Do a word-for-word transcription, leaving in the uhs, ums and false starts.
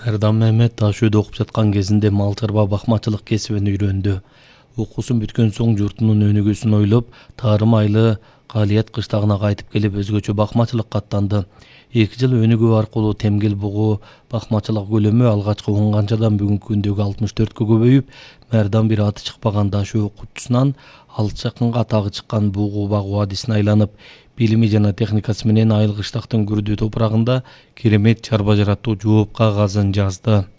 Мәрдан Мehmet Таш үйдө окуп жаткан кезинде мал чарба бакмачылык кесибин үйрөндү. Окуусун бүткөн соң журтунун өнүгүүсүн ойлоп, Тарым Айлы Калият кыштагына кайтып келип өзгөчө бакмачылыкка аттанды. эки жыл өнүгүү аркылуу темгел бугу бакмачылык көлөмү алгачкы он канчадан бүгүнкү күндөгү алтымыш төрткө көбөйүп, Мәрдан бир аты чыкпаган Таш үй окуучусунан алыс жакынга атагы чыккан бугу багуу адисине айланып, билими жана техникасы менен Айыл кыштактын күрдүү топурагында керемет чарба жаратуу жооп кагазын жазды.